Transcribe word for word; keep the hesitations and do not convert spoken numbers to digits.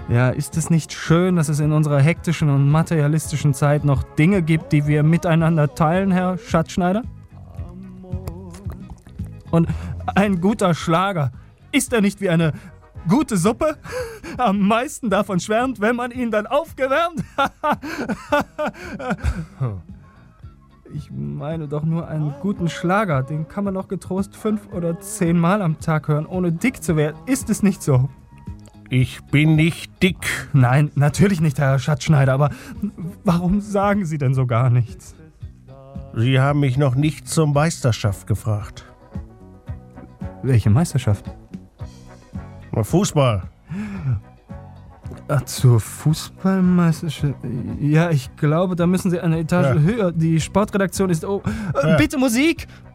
Ja, ist es nicht schön, dass es in unserer hektischen und materialistischen Zeit noch Dinge gibt, die wir miteinander teilen, Herr Schatzschneider? Und ein guter Schlager, ist er nicht wie eine gute Suppe? Am meisten davon schwärmt, wenn man ihn dann aufgewärmt. Ich meine doch nur einen guten Schlager. Den kann man doch getrost fünf oder zehn Mal am Tag hören, ohne dick zu werden. Ist es nicht so? Ich bin nicht dick. Nein, natürlich nicht, Herr Schatzschneider. Aber warum sagen Sie denn so gar nichts? Sie haben mich noch nicht zur Meisterschaft gefragt. Welche Meisterschaft? Fußball. Ach, zur Fußballmeisterschaft? Ja, ich glaube, da müssen Sie eine Etage Ja. höher. Die Sportredaktion ist... Oh, äh, Ja. bitte Musik!